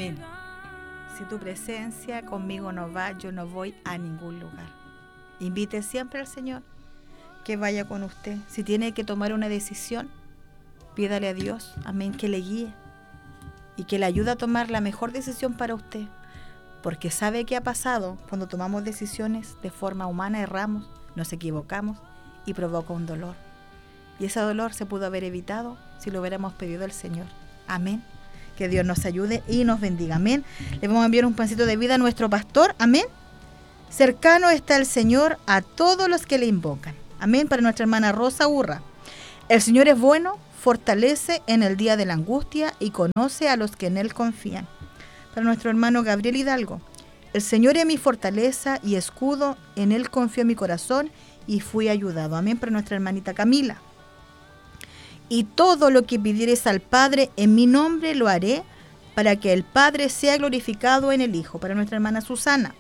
Amén. Si tu presencia conmigo no va, yo no voy a ningún lugar. Invite siempre al Señor que vaya con usted. Si tiene que tomar una decisión, pídale a Dios, amén, que le guíe y que le ayude a tomar la mejor decisión para usted. Porque sabe qué ha pasado cuando tomamos decisiones de forma humana, erramos, nos equivocamos y provoca un dolor. Y ese dolor se pudo haber evitado si lo hubiéramos pedido al Señor. Amén. Que Dios nos ayude y nos bendiga. Amén. Le vamos a enviar un pancito de vida a nuestro pastor. Amén. Cercano está el Señor a todos los que le invocan. Amén. Para nuestra hermana Rosa Urra. El Señor es bueno, fortalece en el día de la angustia y conoce a los que en Él confían. Para nuestro hermano Gabriel Hidalgo. El Señor es mi fortaleza y escudo, en Él confío mi corazón y fui ayudado. Amén. Para nuestra hermanita Camila. Y todo lo que pidieres al Padre en mi nombre lo haré, para que el Padre sea glorificado en el Hijo. Para nuestra hermana Susana.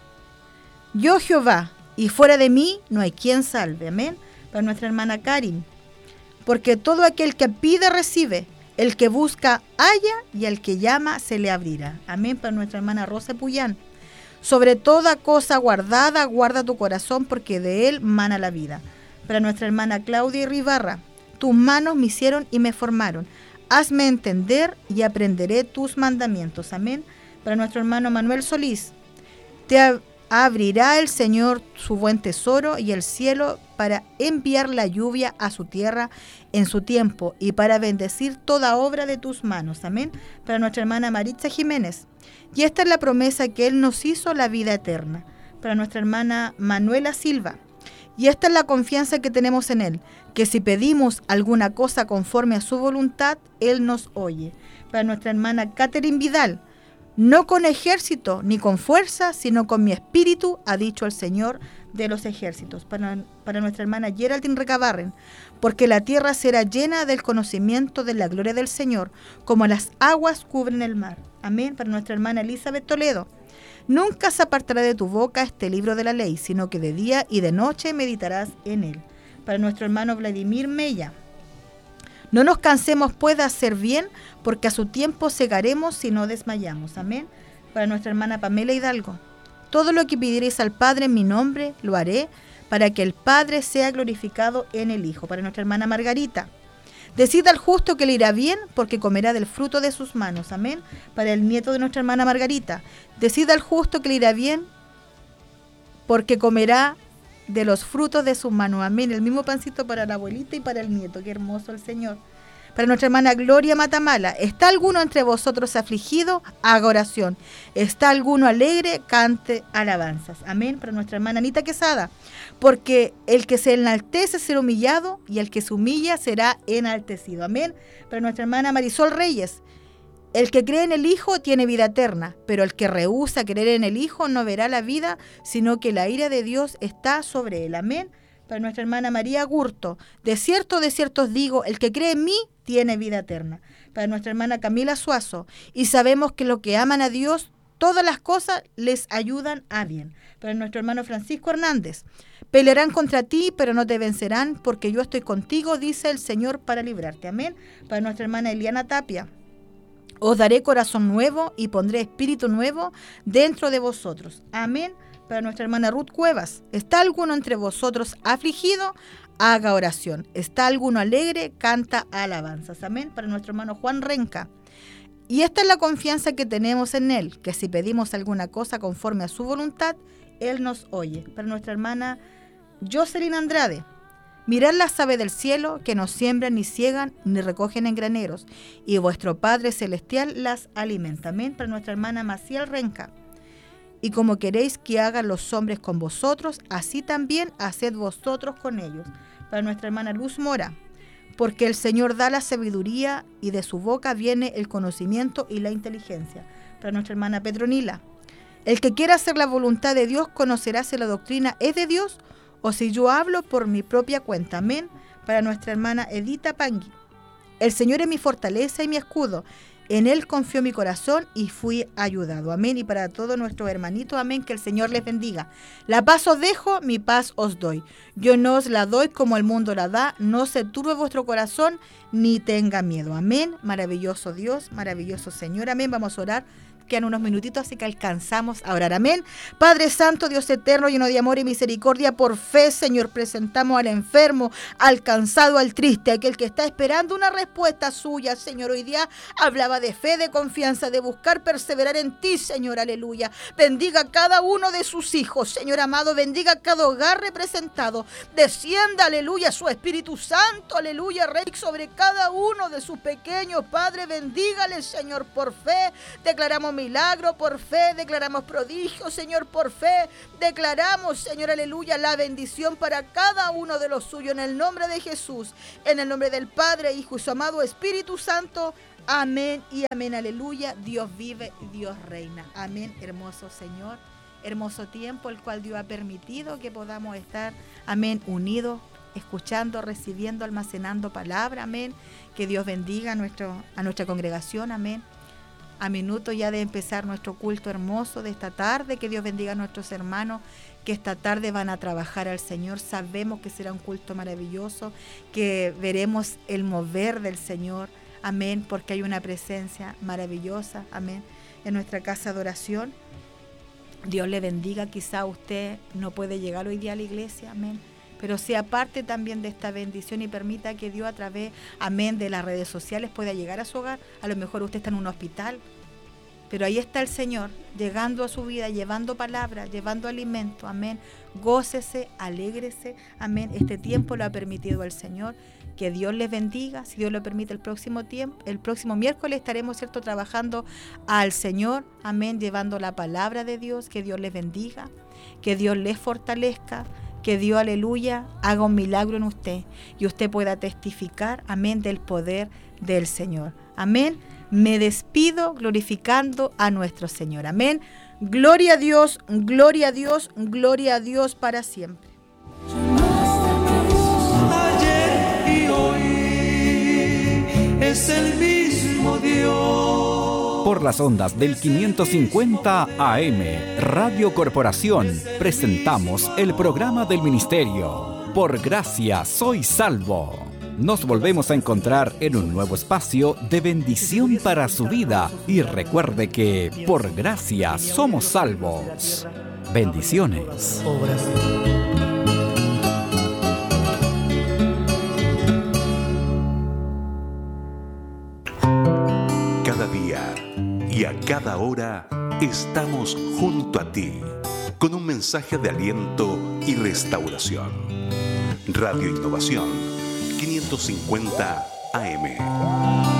Yo Jehová, y fuera de mí no hay quien salve. Amén. Para nuestra hermana Karin. Porque todo aquel que pide recibe, el que busca halla, y al que llama se le abrirá. Amén. Para nuestra hermana Rosa Puyán. Sobre toda cosa guardada, guarda tu corazón, porque de él mana la vida. Para nuestra hermana Claudia Ribarra. Tus manos me hicieron y me formaron. Hazme entender y aprenderé tus mandamientos. Amén. Para nuestro hermano Manuel Solís. Te abrirá el Señor su buen tesoro y el cielo para enviar la lluvia a su tierra en su tiempo y para bendecir toda obra de tus manos. Amén. Para nuestra hermana Maritza Jiménez. Y esta es la promesa que Él nos hizo, la vida eterna. Para nuestra hermana Manuela Silva. Y esta es la confianza que tenemos en Él, que si pedimos alguna cosa conforme a su voluntad, Él nos oye. Para nuestra hermana Catherine Vidal. No con ejército ni con fuerza, sino con mi espíritu, ha dicho el Señor de los ejércitos. Para nuestra hermana Geraldine Recabarren. Porque la tierra será llena del conocimiento de la gloria del Señor, como las aguas cubren el mar. Amén. Para nuestra hermana Elizabeth Toledo. Nunca se apartará de tu boca este libro de la ley, sino que de día y de noche meditarás en él. Para nuestro hermano Vladimir Mella. No nos cansemos pues de hacer bien, porque a su tiempo segaremos si no desmayamos. Amén. Para nuestra hermana Pamela Hidalgo. Todo lo que pidierais al Padre en mi nombre, lo haré, para que el Padre sea glorificado en el Hijo. Para nuestra hermana Margarita. Decid al justo que le irá bien, porque comerá del fruto de sus manos. Amén. Para el nieto de nuestra hermana Margarita. Decid al justo que le irá bien, porque comerá de los frutos de sus manos. Amén. El mismo pancito para la abuelita y para el nieto. Qué hermoso el Señor. Para nuestra hermana Gloria Matamala. ¿Está alguno entre vosotros afligido? Haga oración. ¿Está alguno alegre? Cante alabanzas. Amén. Para nuestra hermana Anita Quesada. Porque el que se enaltece será humillado, y el que se humilla será enaltecido. Amén. Para nuestra hermana Marisol Reyes. El que cree en el Hijo tiene vida eterna, pero el que rehúsa creer en el Hijo no verá la vida, sino que la ira de Dios está sobre él. Amén. Para nuestra hermana María Gurto. De cierto os digo, el que cree en mí tiene vida eterna. Para nuestra hermana Camila Suazo. Y sabemos que los que aman a Dios, todas las cosas les ayudan a bien. Para nuestro hermano Francisco Hernández. Pelearán contra ti, pero no te vencerán, porque yo estoy contigo, dice el Señor, para librarte. Amén. Para nuestra hermana Eliana Tapia. Os daré corazón nuevo y pondré espíritu nuevo dentro de vosotros. Amén. Para nuestra hermana Ruth Cuevas. ¿Está alguno entre vosotros afligido? Haga oración. ¿Está alguno alegre? Canta alabanzas. Amén. Para nuestro hermano Juan Renca. Y esta es la confianza que tenemos en Él, que si pedimos alguna cosa conforme a su voluntad, Él nos oye. Para nuestra hermana Jocelyn Andrade. Mirad las aves del cielo, que no siembran, ni ciegan, ni recogen en graneros, y vuestro Padre Celestial las alimenta. Amén. Para nuestra hermana Maciel Renca. Y como queréis que hagan los hombres con vosotros, así también haced vosotros con ellos. Para nuestra hermana Luz Mora. Porque el Señor da la sabiduría, y de su boca viene el conocimiento y la inteligencia. Para nuestra hermana Petronila. El que quiera hacer la voluntad de Dios conocerá si la doctrina es de Dios o si yo hablo por mi propia cuenta. Amén. Para nuestra hermana Edita Pangui. El Señor es mi fortaleza y mi escudo. En Él confió mi corazón y fui ayudado. Amén. Y para todos nuestros hermanitos, amén, que el Señor les bendiga. La paz os dejo, mi paz os doy. Yo no os la doy como el mundo la da. No se turbe vuestro corazón ni tenga miedo. Amén. Maravilloso Dios, maravilloso Señor. Amén. Vamos a orar. Quedan unos minutitos, así que alcanzamos a orar. Amén. Padre Santo, Dios eterno, lleno de amor y misericordia, por fe, Señor, presentamos al enfermo, al cansado, al triste, aquel que está esperando una respuesta suya, Señor. Hoy día hablaba de fe, de confianza, de buscar perseverar en ti, Señor. Aleluya. Bendiga a cada uno de sus hijos, Señor amado. Bendiga a cada hogar representado. Descienda, aleluya, su Espíritu Santo, aleluya, Rey, sobre cada uno de sus pequeños. Padre, bendígale, Señor, por fe. Declaramos milagro, por fe declaramos prodigio, Señor, por fe declaramos, Señor, aleluya, la bendición para cada uno de los suyos, en el nombre de Jesús, en el nombre del Padre, Hijo y su amado Espíritu Santo. Amén y amén, aleluya. Dios vive, Dios reina. Amén. Hermoso Señor, hermoso tiempo el cual Dios ha permitido que podamos estar, amén, unidos, escuchando, recibiendo, almacenando palabra. Amén. Que Dios bendiga a nuestra congregación. Amén. A minutos ya de empezar nuestro culto hermoso de esta tarde. Que Dios bendiga a nuestros hermanos que esta tarde van a trabajar al Señor. Sabemos que será un culto maravilloso, que veremos el mover del Señor. Amén, porque hay una presencia maravillosa, amén, en nuestra casa de oración. Dios le bendiga. Quizá usted no puede llegar hoy día a la iglesia, amén, pero sea parte también de esta bendición y permita que Dios a través, amén, de las redes sociales pueda llegar a su hogar. A lo mejor usted está en un hospital, pero ahí está el Señor, llegando a su vida, llevando palabra, llevando alimento, amén. Gócese, alégrese, amén. Este tiempo lo ha permitido el Señor. Que Dios les bendiga. Si Dios lo permite, el próximo miércoles estaremos, ¿cierto?, trabajando al Señor, amén, llevando la palabra de Dios. Que Dios les bendiga, que Dios les fortalezca, que Dios, aleluya, haga un milagro en usted y usted pueda testificar, amén, del poder del Señor. Amén. Me despido glorificando a nuestro Señor. Amén. Gloria a Dios, gloria a Dios, gloria a Dios para siempre. Ayer y hoy es el mismo Dios. Por las ondas del 550 AM, Radio Corporación, presentamos el programa del ministerio. Por gracia soy salvo. Nos volvemos a encontrar en un nuevo espacio de bendición para su vida. Y recuerde que por gracia somos salvos. Bendiciones. Cada día y a cada hora estamos junto a ti con un mensaje de aliento y restauración. Radio Innovación 550 AM.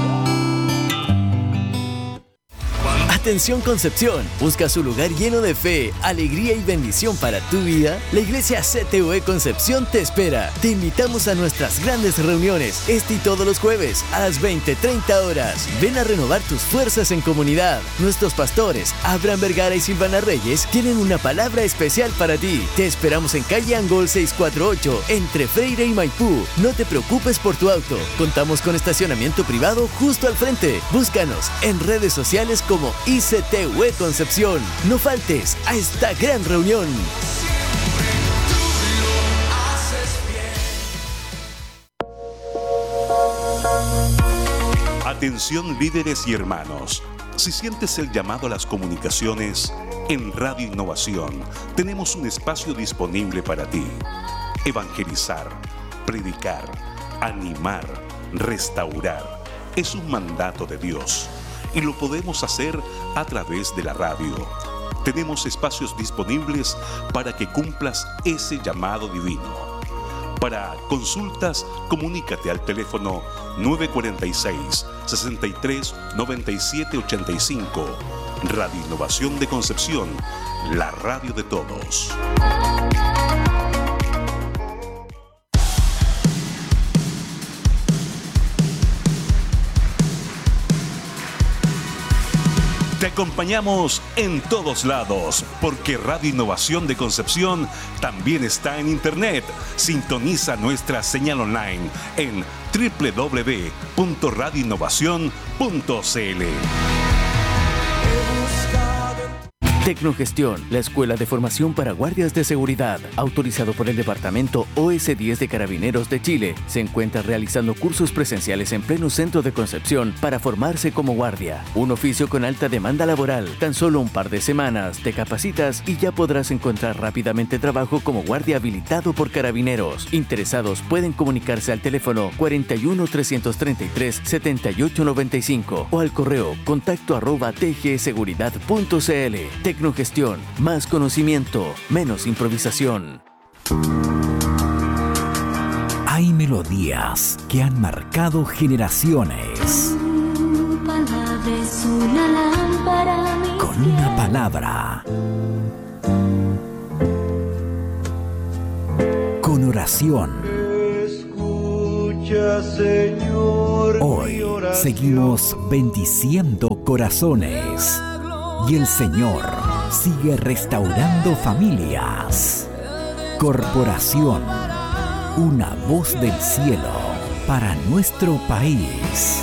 Atención Concepción, ¿buscas un lugar lleno de fe, alegría y bendición para tu vida? La Iglesia CTUE Concepción te espera. Te invitamos a nuestras grandes reuniones, y todos los jueves a las 20:30 horas. Ven a renovar tus fuerzas en comunidad. Nuestros pastores, Abraham Vergara y Silvana Reyes, tienen una palabra especial para ti. Te esperamos en calle Angol 648, entre Freire y Maipú. No te preocupes por tu auto. Contamos con estacionamiento privado justo al frente. Búscanos en redes sociales como ICTUE Concepción. No faltes a esta gran reunión. Atención líderes y hermanos. Si sientes el llamado a las comunicaciones, en Radio Innovación tenemos un espacio disponible para ti. Evangelizar, predicar, animar, restaurar. Es un mandato de Dios. Y lo podemos hacer a través de la radio. Tenemos espacios disponibles para que cumplas ese llamado divino. Para consultas, comunícate al teléfono 946-63-9785. Radio Innovación de Concepción, la radio de todos. Te acompañamos en todos lados, porque Radio Innovación de Concepción también está en Internet. Sintoniza nuestra señal online en www.radioinnovacion.cl. Tecnogestión, la escuela de formación para guardias de seguridad, autorizado por el Departamento OS10 de Carabineros de Chile, se encuentra realizando cursos presenciales en pleno centro de Concepción para formarse como guardia. Un oficio con alta demanda laboral. Tan solo un par de semanas te capacitas y ya podrás encontrar rápidamente trabajo como guardia habilitado por Carabineros. Interesados pueden comunicarse al teléfono 41 333 7895 o al correo contacto@tgseguridad.cl. Tecnogestión, más conocimiento, menos improvisación. Hay melodías que han marcado generaciones. Tu palabra es una lámpara a mis Con una palabra. Con oración. Escucha, Señor, Hoy mi oración. seguimos bendiciendo corazones. Y el Señor sigue restaurando familias. Corporación, una voz del cielo para nuestro país.